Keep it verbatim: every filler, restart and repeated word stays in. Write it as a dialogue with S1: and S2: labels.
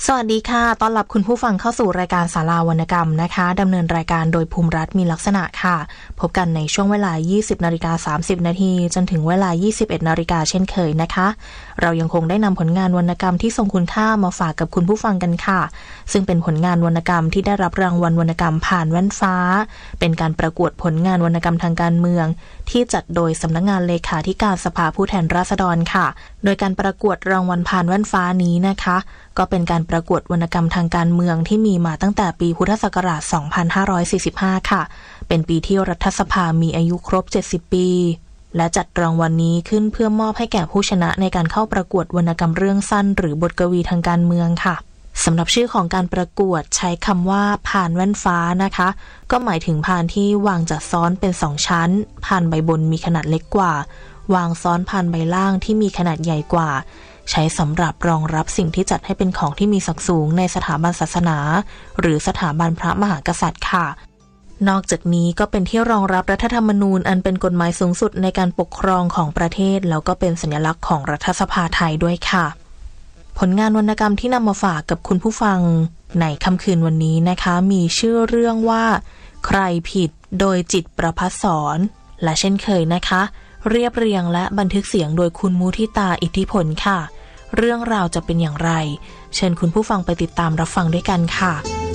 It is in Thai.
S1: สวัสดีค่ะต้อนรับคุณผู้ฟังเข้าสู่รายการศาลาวรรณกรรมนะคะดำเนินรายการโดยภูมิรัตน์มีลักษณะค่ะพบกันในช่วงเวลา ยี่สิบนาฬิกาสามสิบนาทีจนถึงเวลา ยี่สิบเอ็ดนาฬิกาเช่นเคยนะคะเรายังคงได้นำผลงานวรรณกรรมที่ทรงคุณค่ามาฝากกับคุณผู้ฟังกันค่ะซึ่งเป็นผลงานวรรณกรรมที่ได้รับรางวัลวรรณกรรมผ่านแว่นฟ้าเป็นการประกวดผลงานวรรณกรรมทางการเมืองที่จัดโดยสำนักงานเลขาธิการสภาผู้แทนราษฎรค่ะโดยการประกวดรางวัลผ่านแว่นฟ้านี้นะคะก็เป็นการประกวดวรรณกรรมทางการเมืองที่มีมาตั้งแต่ปีพุทธศักราช สองพันห้าร้อยสี่สิบห้า ค่ะเป็นปีที่รัฐสภามีอายุครบ เจ็ดสิบ ปีและจัดรางวัลนี้ขึ้นเพื่อมอบให้แก่ผู้ชนะในการเข้าประกวดวรรณกรรมเรื่องสั้นหรือบทกวีทางการเมืองค่ะสำหรับชื่อของการประกวดใช้คำว่าพานแว่นฟ้านะคะก็หมายถึงพานที่วางจัดซ้อนเป็นสองชั้นพานใบบนมีขนาดเล็กกว่าวางซ้อนพานใบล่างที่มีขนาดใหญ่กว่าใช้สำหรับรองรับสิ่งที่จัดให้เป็นของที่มีศักดิ์สูงในสถาบันศาสนาหรือสถาบันพระมหากษัตริย์ค่ะนอกจากนี้ก็เป็นที่รองรับรัฐธรรมนูญอันเป็นกฎหมายสูงสุดในการปกครองของประเทศแล้วก็เป็นสัญลักษณ์ของรัฐสภาไทยด้วยค่ะผลงานวรรณกรรมที่นำมาฝากกับคุณผู้ฟังในค่ำคืนวันนี้นะคะมีชื่อเรื่องว่าใครผิดโดยจิตรประภัสสรและเช่นเคยนะคะเรียบเรียงและบันทึกเสียงโดยคุณมุทิตาอิทธิพลค่ะเรื่องราวจะเป็นอย่างไรเชิญคุณผู้ฟังไปติดตามรับฟังด้วยกันค่ะ